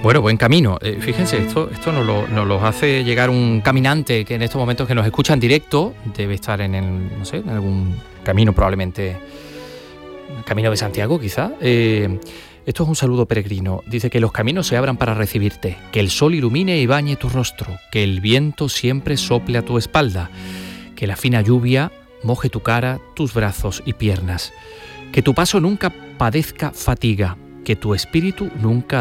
Bueno, buen camino. Fíjense, esto nos lo hace llegar un caminante que en estos momentos que nos escucha en directo, debe estar en algún camino, probablemente el camino de Santiago quizá. Esto es un saludo peregrino. Dice que los caminos se abran para recibirte, que el sol ilumine y bañe tu rostro, que el viento siempre sople a tu espalda, que la fina lluvia moje tu cara, tus brazos y piernas, que tu paso nunca padezca fatiga, que tu espíritu nunca